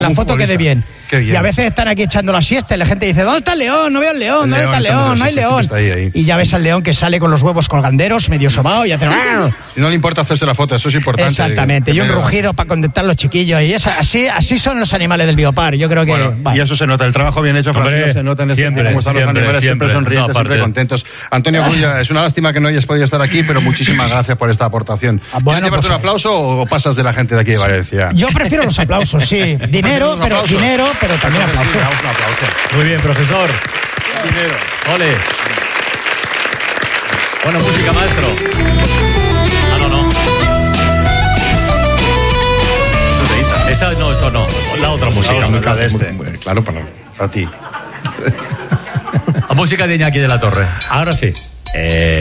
la foto quede bien. Qué bien. Y a veces están aquí echando la siesta y la gente dice, ¿dónde está el león? No veo el león, ¿dónde está el león? No hay león. Ahí. Y ya ves al león que sale con los huevos colganderos, medio sobao y hace... Y no le importa hacerse la foto, eso es importante. Exactamente, y un rugido para contentar a los chiquillos. Y así son los animales del Biopar. Yo creo que... Bueno, y eso se nota, el trabajo bien hecho, Francisco, se nota en siempre, cómo están los animales, siempre sonrientes, no, siempre contentos. Antonio Culla, es una lástima que no hayas podido estar aquí, pero muchísimas gracias por esta aportación. ¿Quieres llevarte un aplauso o pasas de la gente de aquí de Valencia? Yo prefiero los aplausos, sí. Dinero, pero también aplausos. Un aplauso. Muy bien, profesor. Dinero. Ole. Bueno, música, maestro. No. Eso es de Ita. Esa no, eso no. La otra música. La de este. Claro, para ti. La música de Iñaki de la Torre. Ahora sí.